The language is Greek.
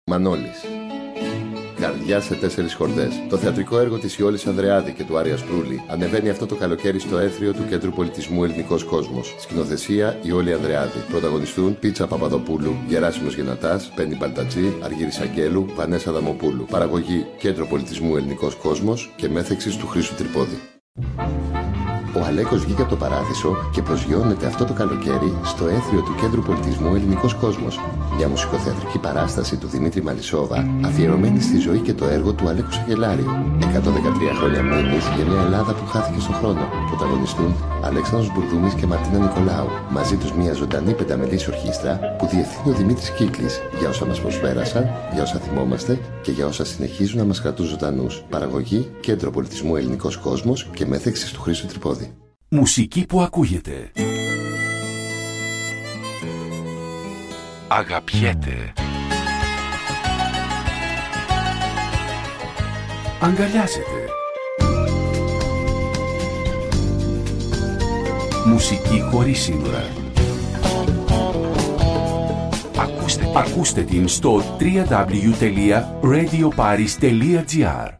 Μανώλης. Καρδιά σε 4 χορδές. Το θεατρικό έργο της Ιόλης Ανδρεάδη και του Άρη Ασπρούλη ανεβαίνει αυτό το καλοκαίρι στο έθριο του Κέντρου Πολιτισμού Ελληνικός Κόσμος. Σκηνοθεσία Ιόλη Ανδρεάδη. Πρωταγωνιστούν Πίτσα Παπαδοπούλου, Γεράσιμος Γενατάς, Πέννη Μπαλτατζή, Αργύρης Αγγέλου, Βανέσα Δαμοπούλου. Παραγωγή Κέντρο Πολιτισμού Ελληνικός Κόσμος και μέθεξης του Χρήστου Τρυπόδη. Ο Αλέκος βγήκε από το Παράδεισο και προσγειώνεται αυτό το καλοκαίρι στο έθριο του Κέντρου Πολιτισμού Ελληνικός Κόσμος. Μια μουσικοθεατρική παράσταση του Δημήτρη Μαλισσόβα, αφιερωμένη στη ζωή και το έργο του Αλέκου Σαγγελάριου. 113 χρόνια μνήμης για μια Ελλάδα που χάθηκε στον χρόνο. Πρωταγωνιστούν Αλέξανδρος Μπουρδούμης και Μαρτίνα Νικολάου. Μαζί τους μια ζωντανή πενταμελής ορχήστρα που διευθύνει ο Δημήτρης Κύκλης για όσα μας προσφέρασαν, για όσα θυμόμαστε και για όσα συνεχίζουν να μας κρατούν ζωντανούς. Παραγωγή Κέντρο Πολιτισμού Ελληνικός Κόσμος και μέθεξης του Χρήστου Τρυπόδη. Μουσική που ακούγεται. Αγαπιέται. Αγκαλιάζεται. Μουσική χωρίς σύνορα. Ακούστε την στο www.radioparis.gr.